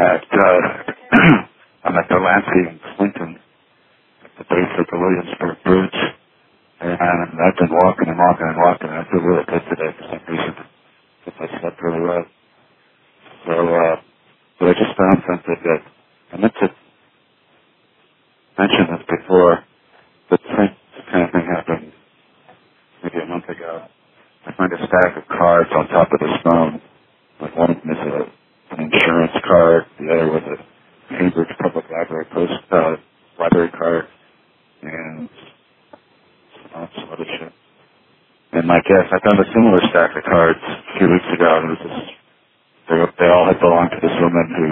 at I'm at Delancey and Clinton at the base of the Williamsburg Bridge, and I've been walking and walking and walking, and I feel really good today for some reason, because I slept really well. So, but I just found something that I meant to mention this before, but the same kind of thing happened maybe a month ago. I find a stack of cards on top of this phone. Like one of them is an insurance card, the other was a Cambridge Public Library library card, and some other shit. And my guess, I found a similar stack of cards a few weeks ago, and it was just, they all had belonged to this woman who,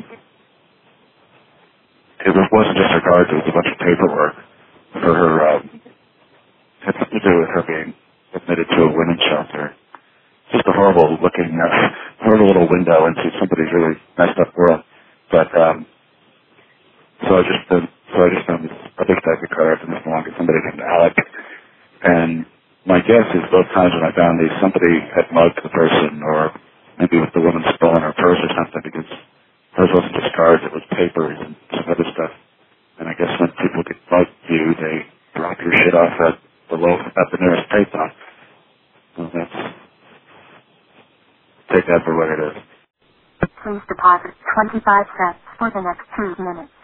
it wasn't just her cards, it was a bunch of paperwork for her, had something to do with her being admitted to a women's shelter. Just a horrible looking, horrible little window into somebody's really messed up world. But, so I just found this other stack of cards, and this belonged to somebody named Alec. And my guess is both times when I found these, somebody had mugged the person, or maybe with the woman stolen her purse or something, because hers wasn't just cards, it was papers and some other stuff. And I guess when people get mugged you, they drop your shit off at the nearest payphone. So take that for what it is. Please deposit 25 cents for the next 2 minutes.